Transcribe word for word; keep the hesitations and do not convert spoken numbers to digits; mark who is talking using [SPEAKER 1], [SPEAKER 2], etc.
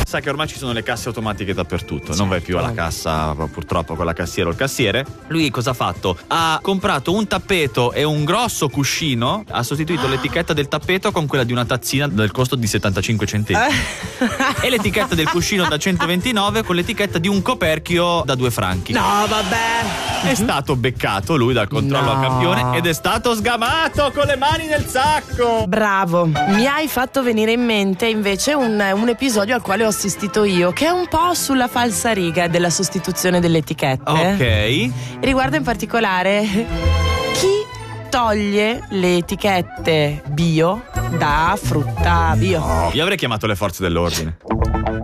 [SPEAKER 1] Sa che ormai ci sono le casse automatiche dappertutto, non vai più alla cassa purtroppo con la cassiera o il cassiere. Lui cosa ha fatto? Ha comprato un tappeto e un grosso cuscino, ha sostituito l'etichetta del tappeto con quella di una tazzina del costo di settantacinque centesimi e l'etichetta del cuscino da centoventinove con l'etichetta di un coperchio da due franchi.
[SPEAKER 2] No, vabbè.
[SPEAKER 1] È stato beccato lui dal controllo
[SPEAKER 2] No.
[SPEAKER 1] a campione ed è stato sgamato con le mani nel sacco.
[SPEAKER 2] Bravo. Mi hai fatto venire in mente invece un, un episodio al quale ho assistito io, che è un po' sulla falsariga della sostituzione delle etichette.
[SPEAKER 1] Ok.
[SPEAKER 2] Riguarda in particolare chi toglie le etichette bio da frutta bio.
[SPEAKER 1] Io avrei chiamato le forze dell'ordine.